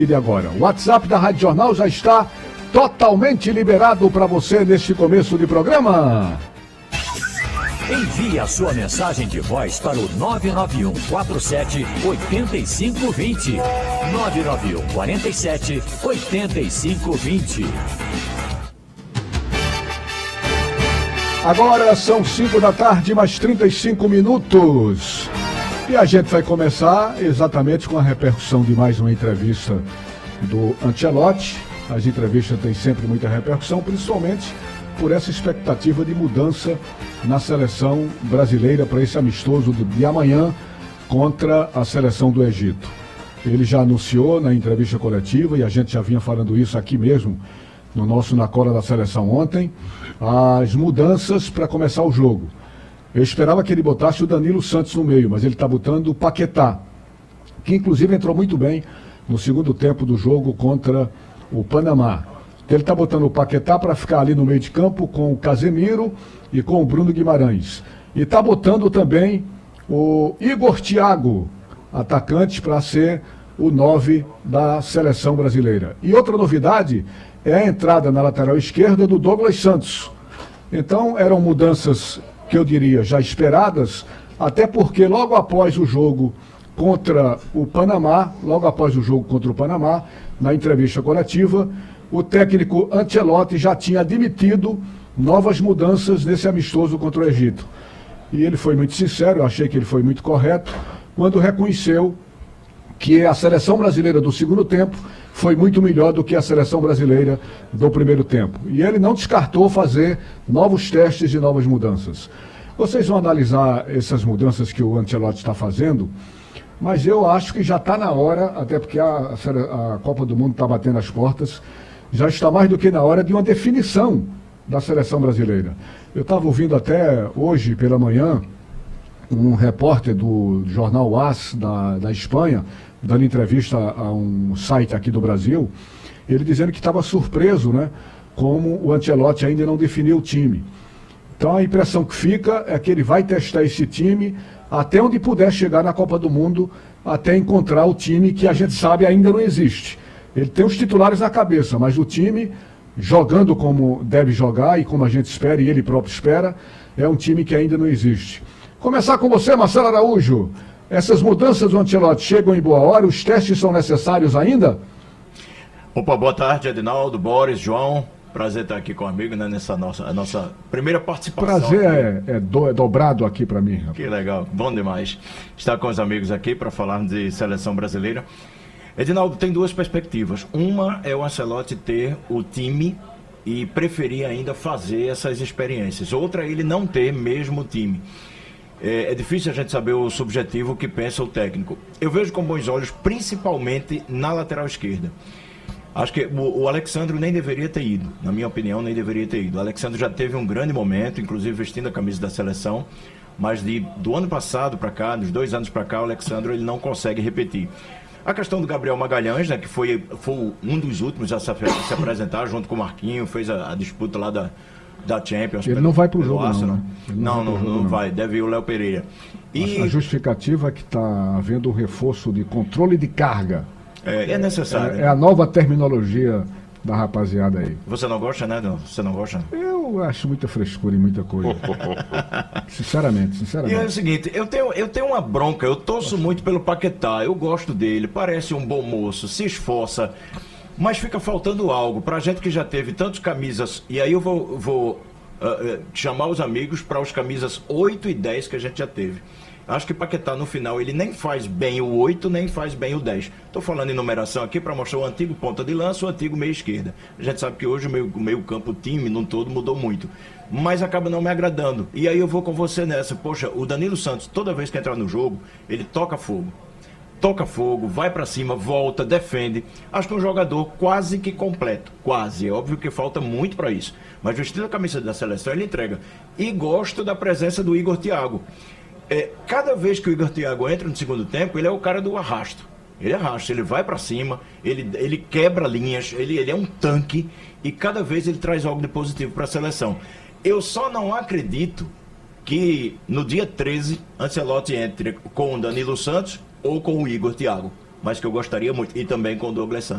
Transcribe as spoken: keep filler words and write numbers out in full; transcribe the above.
E agora, o WhatsApp da Rádio Jornal já está totalmente liberado para você neste começo de programa. Envie a sua mensagem de voz para o nove nove um quatro sete oito cinco dois zero. nove nove um quatro sete oito cinco dois zero. Agora são cinco da tarde, mais trinta e cinco minutos. E a gente vai começar exatamente com a repercussão de mais uma entrevista do Ancelotti. As entrevistas têm sempre muita repercussão, principalmente por essa expectativa de mudança na seleção brasileira para esse amistoso de amanhã contra a seleção do Egito. Ele já anunciou na entrevista coletiva, e a gente já vinha falando isso aqui mesmo, no nosso Na Cola da Seleção ontem, as mudanças para começar o jogo. Eu esperava que ele botasse o Danilo Santos no meio, mas ele está botando o Paquetá, que inclusive entrou muito bem no segundo tempo do jogo contra o Panamá. Então ele está botando o Paquetá para ficar ali no meio de campo com o Casemiro e com o Bruno Guimarães. E está botando também o Igor Thiago, atacante, para ser o nove da seleção brasileira. E outra novidade é a entrada na lateral esquerda do Douglas Santos. Então eram mudanças que eu diria já esperadas, até porque logo após o jogo contra o Panamá, logo após o jogo contra o Panamá, na entrevista coletiva, o técnico Ancelotti já tinha admitido novas mudanças nesse amistoso contra o Egito. E ele foi muito sincero, eu achei que ele foi muito correto, quando reconheceu que a seleção brasileira do segundo tempo foi muito melhor do que a seleção brasileira do primeiro tempo. E ele não descartou fazer novos testes e novas mudanças. Vocês vão analisar essas mudanças que o Ancelotti está fazendo, mas eu acho que já está na hora, até porque a, a Copa do Mundo está batendo as portas, já está mais do que na hora de uma definição da seleção brasileira. Eu estava ouvindo até hoje pela manhã um repórter do jornal AS da, da Espanha, dando entrevista a um site aqui do Brasil, ele dizendo que estava surpreso, né, como o Ancelotti ainda não definiu o time. Então a impressão que fica é que ele vai testar esse time até onde puder chegar na Copa do Mundo, até encontrar o time que a gente sabe ainda não existe. Ele tem os titulares na cabeça, mas o time, jogando como deve jogar e como a gente espera e ele próprio espera, é um time que ainda não existe. Começar com você, Marcelo Araújo. Essas mudanças do Ancelotti chegam em boa hora? Os testes são necessários ainda? Opa, boa tarde, Edinaldo, Boris, João. Prazer estar aqui comigo, né, nessa nossa, a nossa primeira participação. Prazer é, é, do, é dobrado aqui para mim. Rapaz. Que legal, bom demais estar com os amigos aqui para falar de seleção brasileira. Edinaldo, tem duas perspectivas. Uma é o Ancelotti ter o time e preferir ainda fazer essas experiências. Outra é ele não ter mesmo o time. É, é difícil a gente saber o subjetivo que pensa o técnico. Eu vejo com bons olhos, principalmente na lateral esquerda. Acho que o, o Alexandre nem deveria ter ido, na minha opinião, nem deveria ter ido. O Alexandre já teve um grande momento, inclusive vestindo a camisa da seleção, mas de, do ano passado para cá, dos dois anos para cá, o Alexandre ele não consegue repetir. A questão do Gabriel Magalhães, né, que foi, foi um dos últimos a se, a se apresentar junto com o Marquinhos, fez a, a disputa lá da, da Champions. Ele pelo, não vai para o jogo, não, né? Não, não, não, não, não vai, deve ir o Léo Pereira. E... A justificativa é que está havendo um reforço de controle de carga. É, é necessário. É, é a nova terminologia da rapaziada aí. Você não gosta, né? Não? Você não gosta? Eu acho muita frescura e muita coisa. sinceramente, sinceramente. E é o seguinte, eu tenho, eu tenho uma bronca, eu torço Nossa. muito pelo Paquetá, eu gosto dele, parece um bom moço, se esforça, mas fica faltando algo. Pra gente que já teve tantas camisas, e aí eu vou, vou uh, uh, chamar os amigos para os camisas oito e dez que a gente já teve. Acho que Paquetá no final ele nem faz bem o oito, nem faz bem o dez. Estou falando em numeração aqui para mostrar o antigo ponta de lança, o antigo meia esquerda. A gente sabe que hoje o meio, o meio campo, o time no todo mudou muito. Mas acaba não me agradando. E aí eu vou com você nessa. Poxa, o Danilo Santos, toda vez que entrar no jogo, ele toca fogo. Toca fogo, vai para cima, volta, defende. Acho que é um jogador quase que completo. Quase. É óbvio que falta muito para isso. Mas vestindo a camisa da seleção, ele entrega. E gosto da presença do Igor Thiago. É, cada vez que o Igor Thiago entra no segundo tempo, ele é o cara do arrasto. Ele arrasta, ele vai para cima, ele, ele quebra linhas, ele, ele é um tanque e cada vez ele traz algo de positivo para a seleção. Eu só não acredito que no dia treze, Ancelotti entre com o Danilo Santos ou com o Igor Thiago, mas que eu gostaria muito, e também com o Douglas Santos.